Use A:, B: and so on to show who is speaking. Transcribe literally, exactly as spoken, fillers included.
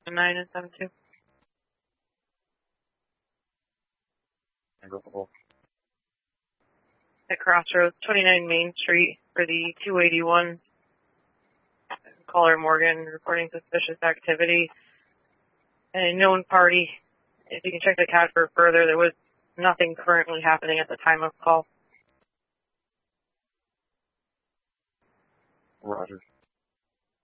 A: nine and seven two. At Crossroads, twenty-nine Main Street for the two eighty-one. Caller Morgan reporting suspicious activity. A known party. If you can check the C A D for further, there was nothing currently happening at the time of call.
B: Roger.